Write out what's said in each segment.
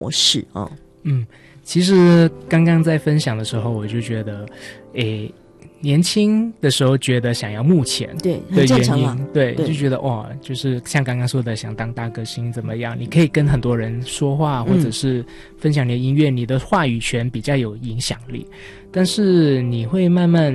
模式啊？ 其实刚刚在分享的时候，我就觉得，年轻的时候觉得想要幕前， 对，很正常啊， 对，就觉得哇，就是像刚刚说的，想当大歌星怎么样？你可以跟很多人说话，或者是分享你的音乐，你的话语权比较有影响力。但是你会慢慢，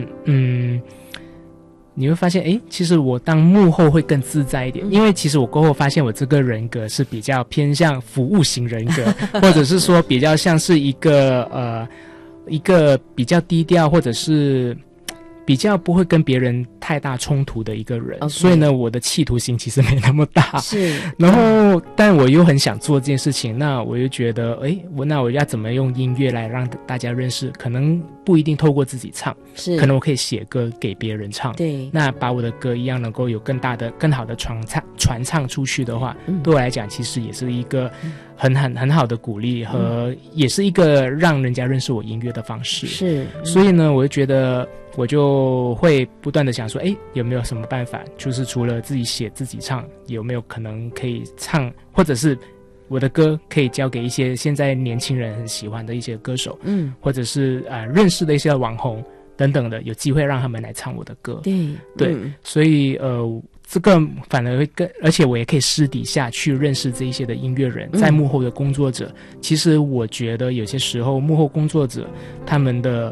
你会发现，其实我当幕后会更自在一点，因为其实我过后发现我这个人格是比较偏向服务型人格，或者是说比较像是一个比较低调，或者是比较不会跟别人太大冲突的一个人，所以呢，我的企图心其实没那么大。是，然后，但我又很想做这件事情，那我又觉得，那我要怎么用音乐来让大家认识？可能不一定透过自己唱，是，可能我可以写歌给别人唱。对，那把我的歌一样能够有更好的传唱出去的话，对我来讲，其实也是一个很好的鼓励和也是一个让人家认识我音乐的方式。是，所以呢，我就觉得我就会不断的想说，有没有什么办法，就是除了自己写自己唱，有没有可能可以唱，或者是我的歌可以交给一些现在年轻人很喜欢的一些歌手，或者是认识的一些网红等等的，有机会让他们来唱我的歌。对，所以这个反而会而且我也可以私底下去认识这一些的音乐人，在幕后的工作者。其实我觉得有些时候幕后工作者他们的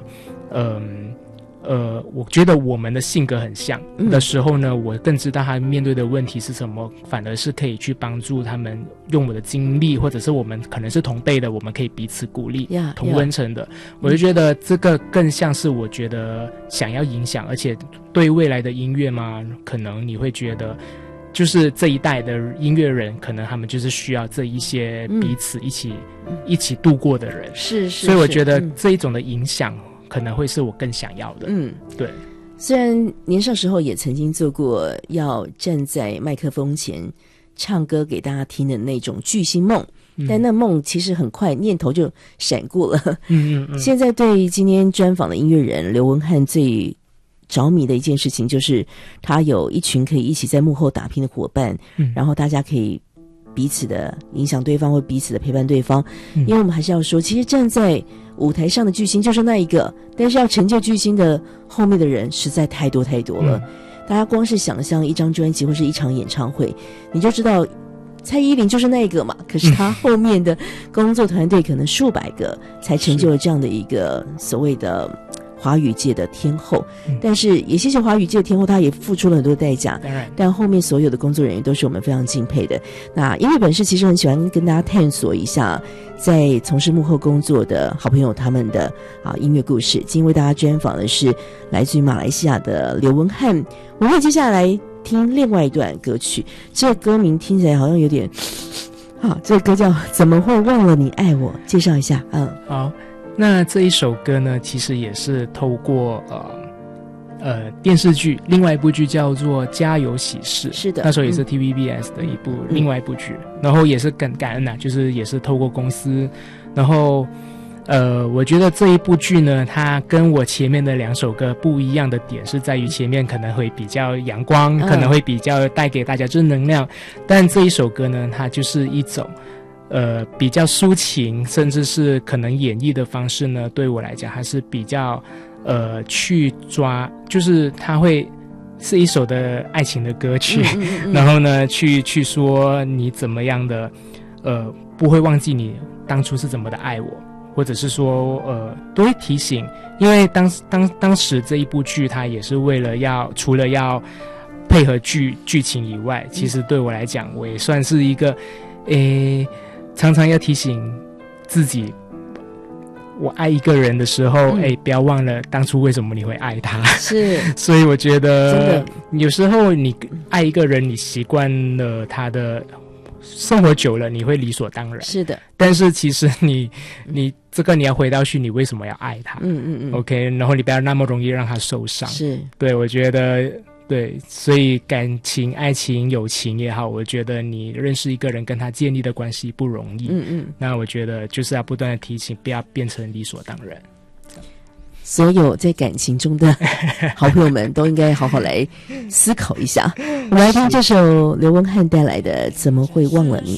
我觉得我们的性格很像的时候呢，我更知道他面对的问题是什么，反而是可以去帮助他们，用我的经历，或者是我们可能是同辈的，我们可以彼此鼓励，同温层的。我就觉得这个更像是我觉得想要影响，而且对未来的音乐嘛，可能你会觉得就是这一代的音乐人，可能他们就是需要这一些彼此一起度过的人。是，所以我觉得这一种的影响可能会是我更想要的。对。 虽然年少时候也曾经做过要站在麦克风前唱歌给大家听的那种巨星梦，但那梦其实很快念头就闪过了。现在对今天专访的音乐人刘文翰最着迷的一件事情，就是他有一群可以一起在幕后打拼的伙伴，然后大家可以彼此的影响对方，或彼此的陪伴对方。因为我们还是要说，其实站在舞台上的巨星就是那一个，但是要成就巨星的后面的人实在太多太多了。大家光是想象一张专辑或是一场演唱会，你就知道蔡依林就是那个嘛，可是他后面的工作团队可能数百个才成就了这样的一个所谓的华语界的天后。但是也谢谢华语界的天后，她也付出了很多代价，但后面所有的工作人员都是我们非常敬佩的。那音乐本事其实很喜欢跟大家探索一下在从事幕后工作的好朋友他们的音乐故事。今天为大家专访的是来自于马来西亚的刘文翰。我们接下来听另外一段歌曲，这个歌名听起来好像有点这个歌叫怎么会忘了你爱我，介绍一下。 好，那这一首歌呢，其实也是透过电视剧，另外一部剧叫做《家有喜事》，是的，那时候也是 TVBS 的一部另外一部剧，然后也是感恩啊，就是也是透过公司，然后我觉得这一部剧呢，它跟我前面的两首歌不一样的点是在于前面可能会比较阳光，可能会比较带给大家正能量，但这一首歌呢，它就是一种比较抒情，甚至是可能演绎的方式呢，对我来讲还是比较去抓，就是它会是一首的爱情的歌曲，然后呢去说你怎么样的不会忘记你当初是怎么的爱我，或者是说都会提醒，因为当时这一部剧它也是为了除了要配合剧情以外，其实对我来讲我也算是一个常常要提醒自己，我爱一个人的时候不要忘了当初为什么你会爱他。是所以我觉得有时候你爱一个人，你习惯了他的生活久了，你会理所当然。是的，但是其实你这个你要回到去，你为什么要爱他？OK， 然后你不要那么容易让他受伤。是，对，我觉得对，所以感情、爱情、友情也好，我觉得你认识一个人，跟他建立的关系不容易。那我觉得就是要不断的提醒，不要变成理所当然。 所有在感情中的好朋友们都应该好好来思考一下。我们来听这首刘文翰带来的《怎么会忘了你》。